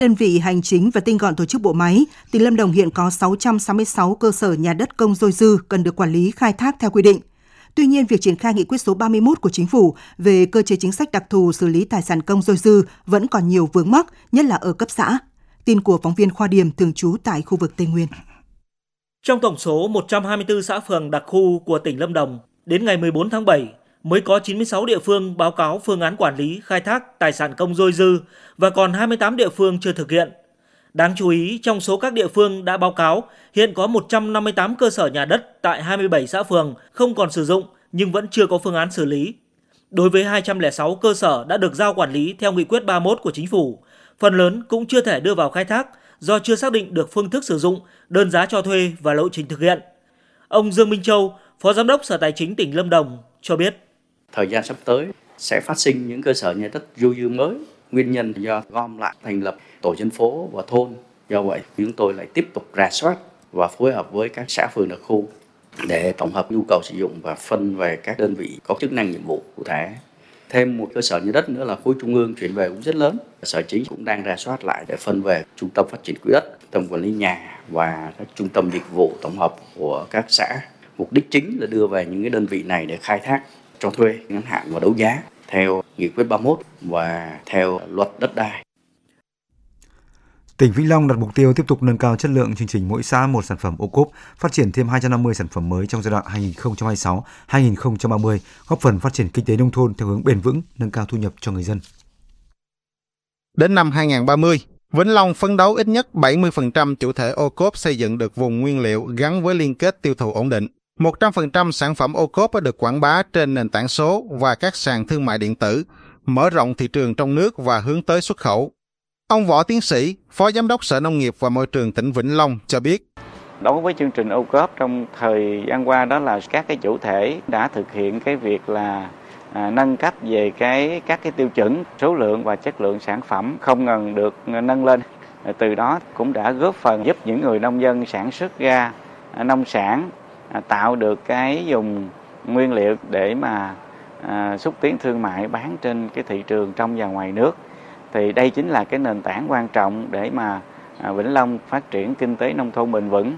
Đơn vị hành chính và tinh gọn tổ chức bộ máy, tỉnh Lâm Đồng hiện có 666 cơ sở nhà đất công dôi dư cần được quản lý khai thác theo quy định. Tuy nhiên, việc triển khai nghị quyết số 31 của Chính phủ về cơ chế chính sách đặc thù xử lý tài sản công dôi dư vẫn còn nhiều vướng mắc, nhất là ở cấp xã. Tin của phóng viên Khoa Điểm thường trú tại khu vực Tây Nguyên. Trong tổng số 124 xã phường đặc khu của tỉnh Lâm Đồng, đến ngày 14 tháng 7 mới có 96 địa phương báo cáo phương án quản lý khai thác tài sản công dôi dư và còn 28 địa phương chưa thực hiện. Đáng chú ý, trong số các địa phương đã báo cáo, hiện có 158 cơ sở nhà đất tại 27 xã phường không còn sử dụng nhưng vẫn chưa có phương án xử lý. Đối với 206 cơ sở đã được giao quản lý theo nghị quyết 31 của Chính phủ, phần lớn cũng chưa thể đưa vào khai thác do chưa xác định được phương thức sử dụng, đơn giá cho thuê và lộ trình thực hiện. Ông Dương Minh Châu, Phó Giám đốc Sở Tài chính tỉnh Lâm Đồng cho biết. Thời gian sắp tới sẽ phát sinh những cơ sở nhà đất dôi dư mới, nguyên nhân do gom lại thành lập tổ dân phố và thôn. Do vậy, chúng tôi lại tiếp tục rà soát và phối hợp với các xã phường đặc khu để tổng hợp nhu cầu sử dụng và phân về các đơn vị có chức năng nhiệm vụ cụ thể. Thêm một cơ sở nhà đất nữa là khối trung ương chuyển về cũng rất lớn. Sở Chính cũng đang rà soát lại để phân về trung tâm phát triển quỹ đất, trung tâm quản lý nhà và các trung tâm dịch vụ tổng hợp của các xã. Mục đích chính là đưa về những cái đơn vị này để khai thác cho thuê ngắn hạn và đấu giá theo nghị quyết 31 và theo luật đất đai. Tỉnh Vĩnh Long đặt mục tiêu tiếp tục nâng cao chất lượng chương trình mỗi xã một sản phẩm ô cốp, phát triển thêm 250 sản phẩm mới trong giai đoạn 2026-2030, góp phần phát triển kinh tế nông thôn theo hướng bền vững, nâng cao thu nhập cho người dân. Đến năm 2030, Vĩnh Long phấn đấu ít nhất 70% chủ thể ô cốp xây dựng được vùng nguyên liệu gắn với liên kết tiêu thụ ổn định. 100% sản phẩm ô cốp được quảng bá trên nền tảng số và các sàn thương mại điện tử, mở rộng thị trường trong nước và hướng tới xuất khẩu. Ông Võ Tiến Sĩ, Phó Giám đốc Sở Nông nghiệp và Môi trường tỉnh Vĩnh Long cho biết. Đối với chương trình ô cốp trong thời gian qua đó là các cái chủ thể đã thực hiện cái việc là nâng cấp về các cái tiêu chuẩn số lượng và chất lượng sản phẩm không ngừng được nâng lên. Từ đó cũng đã góp phần giúp những người nông dân sản xuất ra nông sản tạo được cái dùng nguyên liệu để mà xúc tiến thương mại bán trên cái thị trường trong và ngoài nước. Thì đây chính là cái nền tảng quan trọng để mà Vĩnh Long phát triển kinh tế nông thôn bền vững.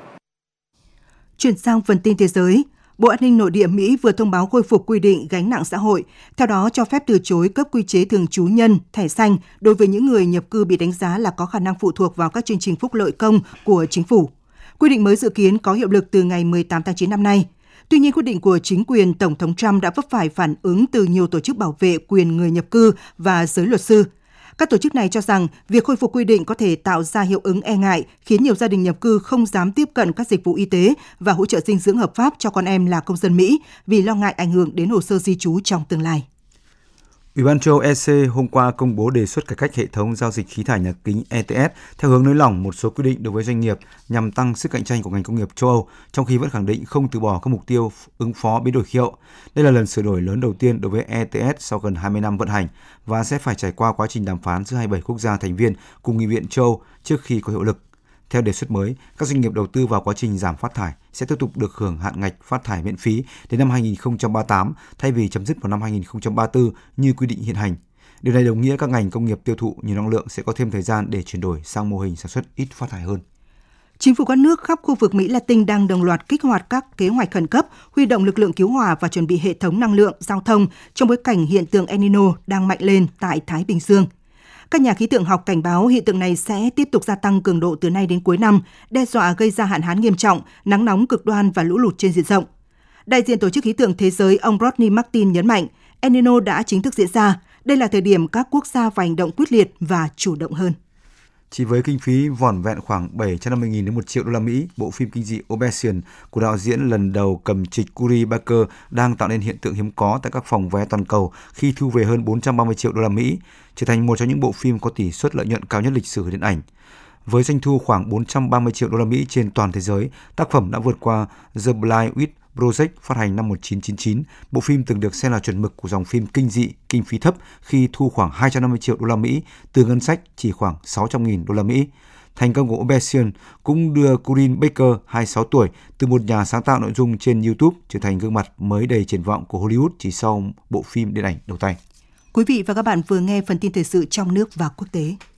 Chuyển sang phần tin thế giới, Bộ An ninh Nội địa Mỹ vừa thông báo khôi phục quy định gánh nặng xã hội, theo đó cho phép từ chối cấp quy chế thường trú nhân, thẻ xanh đối với những người nhập cư bị đánh giá là có khả năng phụ thuộc vào các chương trình phúc lợi công của chính phủ. Quy định mới dự kiến có hiệu lực từ ngày 18 tháng 9 năm nay. Tuy nhiên, quyết định của chính quyền Tổng thống Trump đã vấp phải phản ứng từ nhiều tổ chức bảo vệ quyền người nhập cư và giới luật sư. Các tổ chức này cho rằng việc khôi phục quy định có thể tạo ra hiệu ứng e ngại, khiến nhiều gia đình nhập cư không dám tiếp cận các dịch vụ y tế và hỗ trợ dinh dưỡng hợp pháp cho con em là công dân Mỹ vì lo ngại ảnh hưởng đến hồ sơ di trú trong tương lai. Ủy ban châu Âu EC hôm qua công bố đề xuất cải cách hệ thống giao dịch khí thải nhà kính ETS theo hướng nới lỏng một số quy định đối với doanh nghiệp nhằm tăng sức cạnh tranh của ngành công nghiệp châu Âu, trong khi vẫn khẳng định không từ bỏ các mục tiêu ứng phó biến đổi khí hậu. Đây là lần sửa đổi lớn đầu tiên đối với ETS sau gần 20 năm vận hành và sẽ phải trải qua quá trình đàm phán giữa 27 quốc gia thành viên cùng Nghị viện châu Âu trước khi có hiệu lực. Theo đề xuất mới, các doanh nghiệp đầu tư vào quá trình giảm phát thải sẽ tiếp tục được hưởng hạn ngạch phát thải miễn phí đến năm 2038 thay vì chấm dứt vào năm 2034 như quy định hiện hành. Điều này đồng nghĩa các ngành công nghiệp tiêu thụ nhiều năng lượng sẽ có thêm thời gian để chuyển đổi sang mô hình sản xuất ít phát thải hơn. Chính phủ các nước khắp khu vực Mỹ Latin đang đồng loạt kích hoạt các kế hoạch khẩn cấp, huy động lực lượng cứu hỏa và chuẩn bị hệ thống năng lượng, giao thông trong bối cảnh hiện tượng El Nino đang mạnh lên tại Thái Bình Dương. Các nhà khí tượng học cảnh báo hiện tượng này sẽ tiếp tục gia tăng cường độ từ nay đến cuối năm, đe dọa gây ra hạn hán nghiêm trọng, nắng nóng cực đoan và lũ lụt trên diện rộng. Đại diện Tổ chức Khí tượng Thế giới ông Rodney Martin nhấn mạnh, El Nino đã chính thức diễn ra. Đây là thời điểm các quốc gia phải hành động quyết liệt và chủ động hơn. Chỉ với kinh phí vỏn vẹn khoảng 750.000 đến 1 triệu đô la Mỹ, bộ phim kinh dị Obsession của đạo diễn lần đầu cầm trịch Cory Barker đang tạo nên hiện tượng hiếm có tại các phòng vé toàn cầu khi thu về hơn 430 triệu đô la Mỹ, trở thành một trong những bộ phim có tỷ suất lợi nhuận cao nhất lịch sử điện ảnh. Với doanh thu khoảng 430 triệu đô la Mỹ trên toàn thế giới, tác phẩm đã vượt qua The Blair Witch Project phát hành năm 1999. Bộ phim từng được xem là chuẩn mực của dòng phim kinh dị, kinh phí thấp khi thu khoảng 250 triệu đô la Mỹ từ ngân sách chỉ khoảng 600.000 đô la Mỹ. Thành công của Obsession cũng đưa Corinne Baker, 26 tuổi, từ một nhà sáng tạo nội dung trên YouTube trở thành gương mặt mới đầy triển vọng của Hollywood chỉ sau bộ phim điện ảnh đầu tay. Quý vị và các bạn vừa nghe phần tin thời sự trong nước và quốc tế.